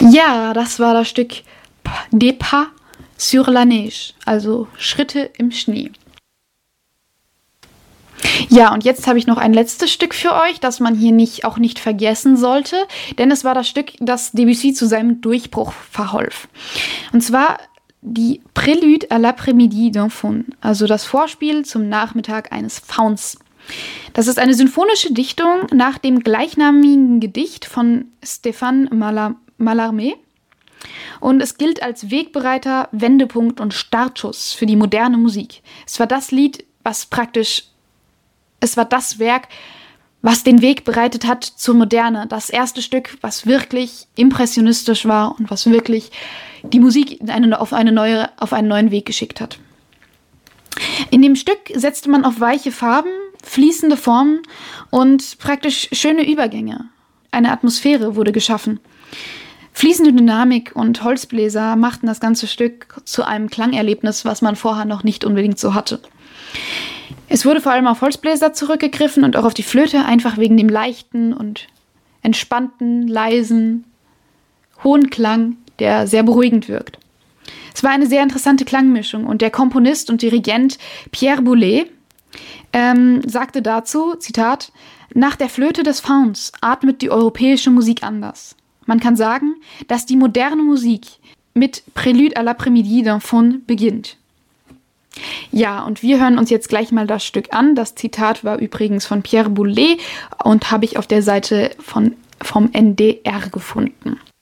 Ja, das war das Stück Des Pas sur la neige, also Schritte im Schnee. Ja, und jetzt habe ich noch ein letztes Stück für euch, das man hier auch nicht vergessen sollte, denn es war das Stück, das Debussy zu seinem Durchbruch verhalf. Und zwar die Prélude à l'après-midi d'un faun, also das Vorspiel zum Nachmittag eines Fauns. Das ist eine symphonische Dichtung nach dem gleichnamigen Gedicht von Stéphane Mallarmé. Und es gilt als Wegbereiter, Wendepunkt und Startschuss für die moderne Musik. Es war das Werk, was den Weg bereitet hat zur Moderne. Das erste Stück, was wirklich impressionistisch war und was wirklich die Musik auf einen neuen Weg geschickt hat. In dem Stück setzte man auf weiche Farben, fließende Formen und praktisch schöne Übergänge. Eine Atmosphäre wurde geschaffen. Fließende Dynamik und Holzbläser machten das ganze Stück zu einem Klangerlebnis, was man vorher noch nicht unbedingt so hatte. Es wurde vor allem auf Holzbläser zurückgegriffen und auch auf die Flöte, einfach wegen dem leichten und entspannten, leisen, hohen Klang, der sehr beruhigend wirkt. Es war eine sehr interessante Klangmischung und der Komponist und Dirigent Pierre Boulez sagte dazu, Zitat, nach der Flöte des Fauns atmet die europäische Musik anders. Man kann sagen, dass die moderne Musik mit Prélude à l'après-midi d'un faun beginnt. Ja, und wir hören uns jetzt gleich mal das Stück an. Das Zitat war übrigens von Pierre Boulez und habe ich auf der Seite vom NDR gefunden.